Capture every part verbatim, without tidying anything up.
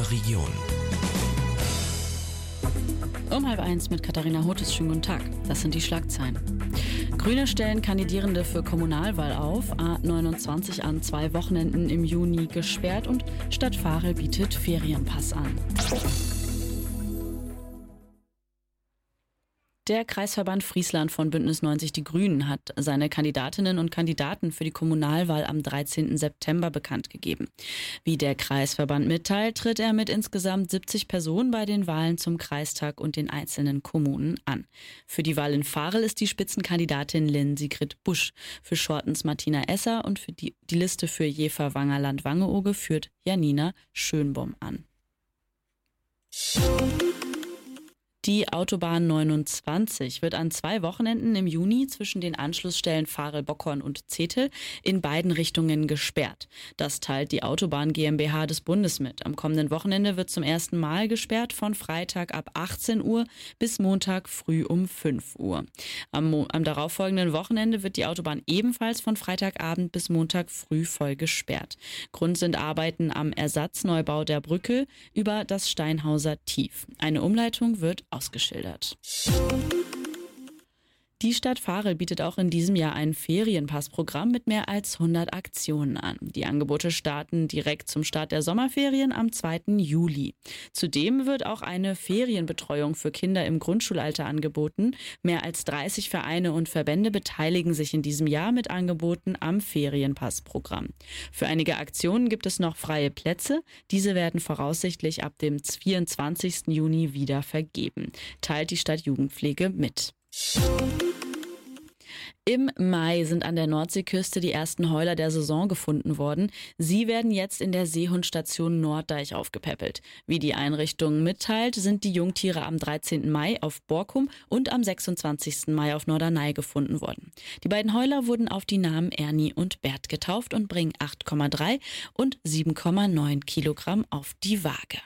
unserer Region. Um halb eins mit Katharina Hotes. Schönen guten Tag. Das sind die Schlagzeilen. Grüne stellen Kandidierende für Kommunalwahl auf. A neunundzwanzig an zwei Wochenenden im Juni gesperrt und Stadt Varel bietet Ferienpass an. Der Kreisverband Friesland von Bündnis neunzig Die Grünen hat seine Kandidatinnen und Kandidaten für die Kommunalwahl am dreizehnten September bekannt gegeben. Wie der Kreisverband mitteilt, tritt er mit insgesamt siebzig Personen bei den Wahlen zum Kreistag und den einzelnen Kommunen an. Für die Wahl in Varel ist die Spitzenkandidatin Lynn Sigrid Busch, für Schortens Martina Esser und für die, die Liste für Jever-Wangerland-Wangeoge führt Janina Schönbohm an. Die Autobahn neunundzwanzig wird an zwei Wochenenden im Juni zwischen den Anschlussstellen Varel-Bockhorn und Zetel in beiden Richtungen gesperrt. Das teilt die Autobahn GmbH des Bundes mit. Am kommenden Wochenende wird zum ersten Mal gesperrt von Freitag ab achtzehn Uhr bis Montag früh um fünf Uhr. Am, Mo- am darauffolgenden Wochenende wird die Autobahn ebenfalls von Freitagabend bis Montag früh voll gesperrt. Grund sind Arbeiten am Ersatzneubau der Brücke über das Steinhauser Tief. Eine Umleitung wird ausgeschildert. Die Stadt Varel bietet auch in diesem Jahr ein Ferienpassprogramm mit mehr als hundert Aktionen an. Die Angebote starten direkt zum Start der Sommerferien am zweiten Juli. Zudem wird auch eine Ferienbetreuung für Kinder im Grundschulalter angeboten. Mehr als dreißig Vereine und Verbände beteiligen sich in diesem Jahr mit Angeboten am Ferienpassprogramm. Für einige Aktionen gibt es noch freie Plätze. Diese werden voraussichtlich ab dem vierundzwanzigsten Juni wieder vergeben, teilt die Stadtjugendpflege mit. Im Mai sind an der Nordseeküste die ersten Heuler der Saison gefunden worden. Sie werden jetzt in der Seehundstation Norddeich aufgepäppelt. Wie die Einrichtung mitteilt, sind die Jungtiere am dreizehnten Mai auf Borkum und am sechsundzwanzigsten Mai auf Norderney gefunden worden. Die beiden Heuler wurden auf die Namen Ernie und Bert getauft und bringen acht Komma drei und sieben Komma neun Kilogramm auf die Waage.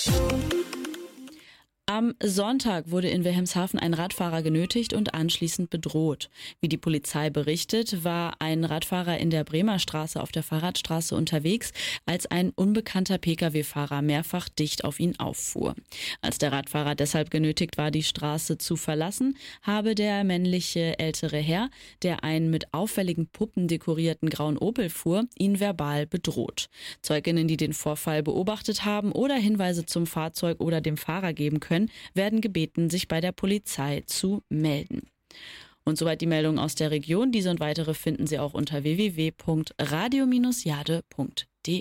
Am Sonntag wurde in Wilhelmshaven ein Radfahrer genötigt und anschließend bedroht. Wie die Polizei berichtet, war ein Radfahrer in der Bremer Straße auf der Fahrradstraße unterwegs, als ein unbekannter Pkw-Fahrer mehrfach dicht auf ihn auffuhr. Als der Radfahrer deshalb genötigt war, die Straße zu verlassen, habe der männliche ältere Herr, der einen mit auffälligen Puppen dekorierten grauen Opel fuhr, ihn verbal bedroht. Zeuginnen, die den Vorfall beobachtet haben oder Hinweise zum Fahrzeug oder dem Fahrer geben können, werden gebeten, sich bei der Polizei zu melden. Und soweit die Meldungen aus der Region. Diese und weitere finden Sie auch unter w w w punkt radio Bindestrich jade punkt de.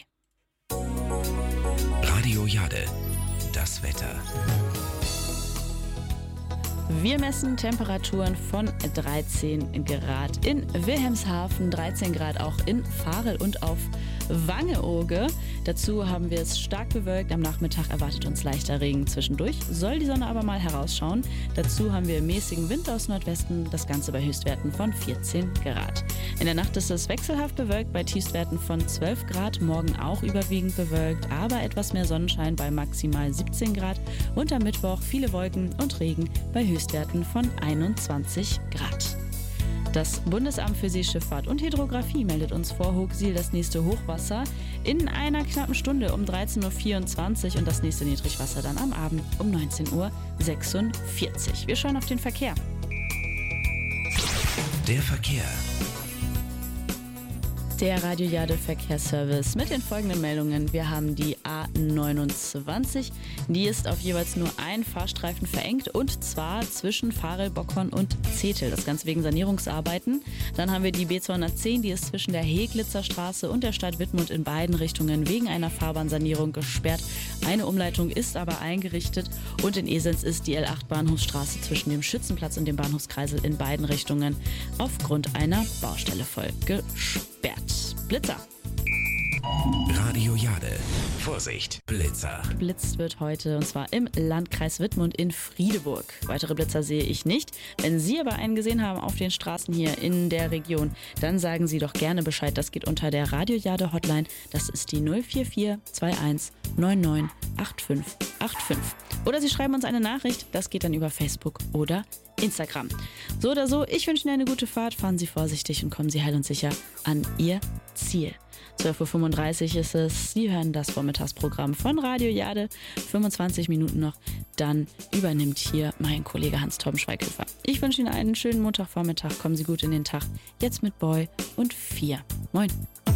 Radio Jade, das Wetter. Wir messen Temperaturen von dreizehn Grad in Wilhelmshaven, dreizehn Grad auch in Varel und auf Wangeoge. Dazu haben wir es stark bewölkt. Am Nachmittag erwartet uns leichter Regen zwischendurch. Soll die Sonne aber mal herausschauen. Dazu haben wir mäßigen Wind aus Nordwesten. Das Ganze bei Höchstwerten von vierzehn Grad. In der Nacht ist es wechselhaft bewölkt bei Tiefstwerten von zwölf Grad. Morgen auch überwiegend bewölkt, aber etwas mehr Sonnenschein bei maximal siebzehn Grad. Und am Mittwoch viele Wolken und Regen bei Höchstwerten von einundzwanzig Grad. Das Bundesamt für Seeschifffahrt und Hydrographie meldet uns vor Hochsiel das nächste Hochwasser in einer knappen Stunde um dreizehn Uhr vierundzwanzig und das nächste Niedrigwasser dann am Abend um neunzehn Uhr sechsundvierzig. Wir schauen auf den Verkehr. Der Verkehr. Der Radio Jade Verkehrsservice mit den folgenden Meldungen. Wir haben die A neunundzwanzig. Die ist auf jeweils nur ein Fahrstreifen verengt und zwar zwischen Varel, Bockhorn und Zetel. Das Ganze wegen Sanierungsarbeiten. Dann haben wir die B zweihundertzehn. Die ist zwischen der Heglitzer Straße und der Stadt Wittmund in beiden Richtungen wegen einer Fahrbahnsanierung gesperrt. Eine Umleitung ist aber eingerichtet und in Esens ist die L acht Bahnhofsstraße zwischen dem Schützenplatz und dem Bahnhofskreisel in beiden Richtungen aufgrund einer Baustelle voll gesperrt. Blitzer. Radio Jade. Vorsicht, Blitzer. Geblitzt wird heute und zwar im Landkreis Wittmund in Friedeburg. Weitere Blitzer sehe ich nicht. Wenn Sie aber einen gesehen haben auf den Straßen hier in der Region, dann sagen Sie doch gerne Bescheid. Das geht unter der Radio Jade Hotline. Das ist die null vier vier zwei eins neun neun acht fünf acht fünf. Oder Sie schreiben uns eine Nachricht. Das geht dann über Facebook oder Instagram. So oder so, ich wünsche Ihnen eine gute Fahrt. Fahren Sie vorsichtig und kommen Sie heil und sicher an Ihr Ziel. zwölf Uhr fünfunddreißig ist es. Sie hören das Vormittagsprogramm von Radio Jade. fünfundzwanzig Minuten noch, dann übernimmt hier mein Kollege Hans-Torben Schweighöfer. Ich wünsche Ihnen einen schönen Montagvormittag. Kommen Sie gut in den Tag. Jetzt mit Boy und vier. Moin.